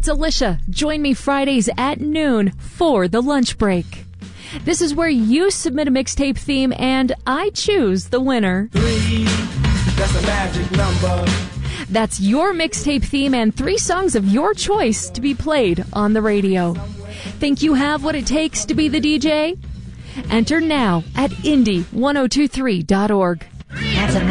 it's Alicia. Join me Fridays at noon for the lunch break. This is where you submit a mixtape theme and I choose the winner. 3, that's a magic number. That's your mixtape theme and 3 songs of your choice to be played on the radio. Think you have what it takes to be the DJ? Enter now at indie1023.org. That's a